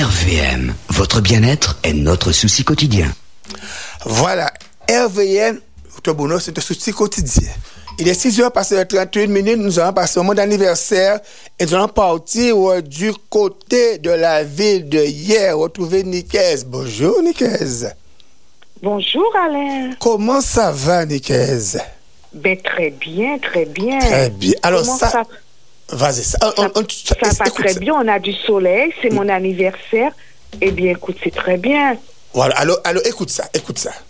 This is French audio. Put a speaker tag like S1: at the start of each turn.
S1: RVM, votre bien-être est notre souci quotidien.
S2: Voilà, RVM, votre bonheur, c'est un souci quotidien. Il est 6h passé 31 minutes, nous allons passer au moment d'anniversaire et nous allons partir du côté de la ville de hier, retrouver Nicaise. Bonjour Nicaise.
S3: Bonjour Alain.
S2: Comment ça va Nicaise?
S3: Ben très bien, très bien.
S2: Très bien. Alors
S3: Comment
S2: ça... Vas-y,
S3: ça va très bien, on a du soleil, c'est mon anniversaire. Eh bien écoute, c'est très bien.
S2: Voilà, alors écoute ça.